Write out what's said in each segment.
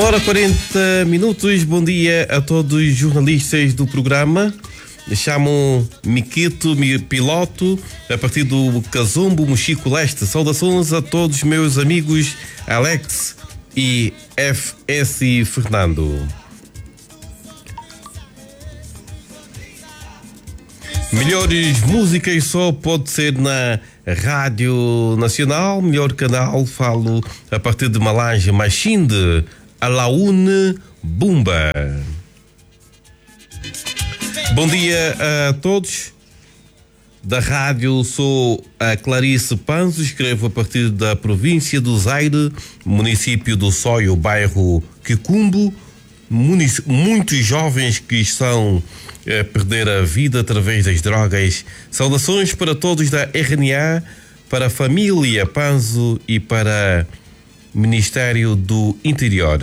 11h40. Bom dia a todos os jornalistas do programa. Chamo Miquito, piloto, a partir do Cazumbo, Mochico Leste. Saudações a todos os meus amigos Alex e FS Fernando. Melhores músicas só pode ser na Rádio Nacional. Melhor canal, falo a partir de Malange Machinde, Alaune Bumba. Bom dia a todos. Da rádio sou a Clarice Panzo, escrevo a partir da província do Zaire, município do Soio, bairro Quicumbo. Muitos jovens que estão a perder a vida através das drogas. Saudações para todos da RNA, para a família Panzo e para o Ministério do Interior.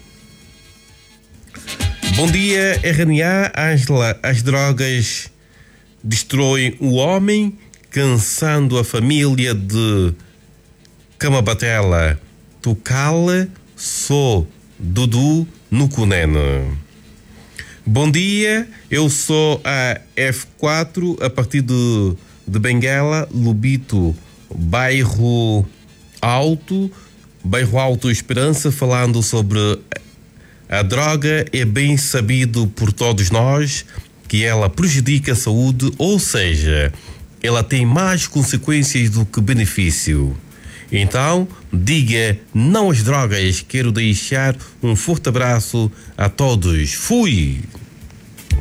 Bom dia, RNA. Ângela, as drogas destroem o homem, cansando a família de Camabatela. Tucala, sou Dudu no Cuneno. Bom dia, eu sou a F4, a partir de Benguela, Lubito, bairro Alto Esperança, falando sobre a droga. É bem sabido por todos nós que ela prejudica a saúde, ou seja, ela tem mais consequências do que benefício. Então, diga não às drogas. Quero deixar um forte abraço a todos. Fui!